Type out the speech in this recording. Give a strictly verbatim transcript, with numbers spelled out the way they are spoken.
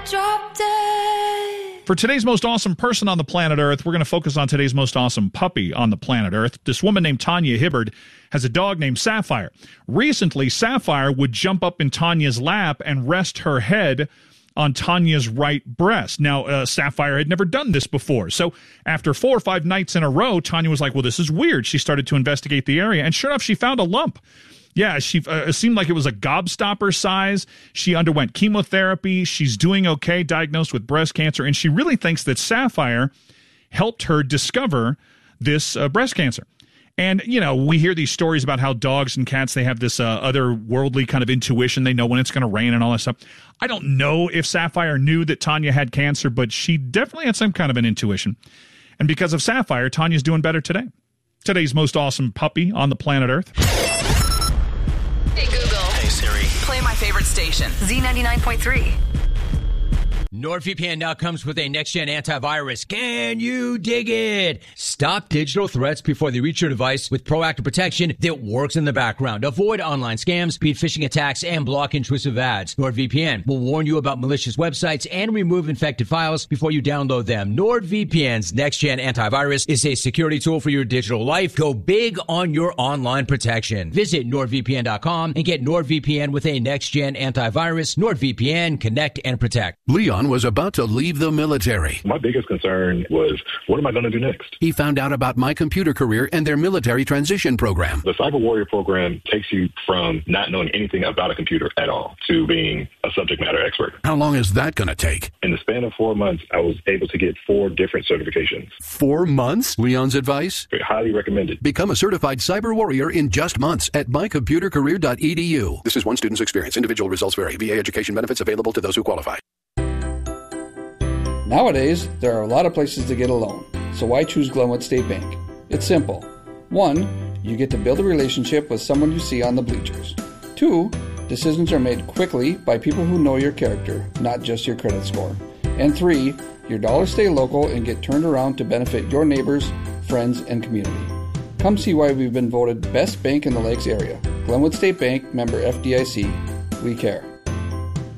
drop dead. For today's most awesome person on the planet Earth, we're going to focus on today's most awesome puppy on the planet Earth. This woman named Tanya Hibbard has a dog named Sapphire. Recently, Sapphire would jump up in Tanya's lap and rest her head on Tanya's right breast. Now, uh, Sapphire had never done this before. So after four or five nights in a row, Tanya was like, well, this is weird. She started to investigate the area, and sure enough, she found a lump. Yeah, she uh, it seemed like it was a gobstopper size. She underwent chemotherapy. She's doing okay, diagnosed with breast cancer, and she really thinks that Sapphire helped her discover this uh, breast cancer. And, you know, we hear these stories about how dogs and cats, they have this uh, otherworldly kind of intuition. They know when it's going to rain and all that stuff. I don't know if Sapphire knew that Tanya had cancer, but she definitely had some kind of an intuition. And because of Sapphire, Tanya's doing better today. Today's most awesome puppy on the planet Earth. Hey, Google. Hey, Siri. Play my favorite station. Z ninety-nine point three. NordVPN now comes with a next-gen antivirus. Can you dig it? Stop digital threats before they reach your device with proactive protection that works in the background. Avoid online scams, beat phishing attacks, and block intrusive ads. NordVPN will warn you about malicious websites and remove infected files before you download them. NordVPN's next-gen antivirus is a security tool for your digital life. Go big on your online protection. Visit nord V P N dot com and get NordVPN with a next-gen antivirus. NordVPN, connect and protect. Leon was about to leave the military. My biggest concern was, what am I going to do next? He found out about My Computer Career and their military transition program. The Cyber Warrior program takes you from not knowing anything about a computer at all to being a subject matter expert. How long is that going to take? In the span of four months, I was able to get four different certifications. Four months? Leon's advice? Highly recommended. Become a certified cyber warrior in just months at my computer career dot e d u. This is one student's experience. Individual results vary. V A education benefits available to those who qualify. Nowadays, there are a lot of places to get a loan, so why choose Glenwood State Bank? It's simple. One, you get to build a relationship with someone you see on the bleachers. Two, decisions are made quickly by people who know your character, not just your credit score. And three, your dollars stay local and get turned around to benefit your neighbors, friends, and community. Come see why we've been voted best bank in the Lakes area. Glenwood State Bank, member F D I C. We care.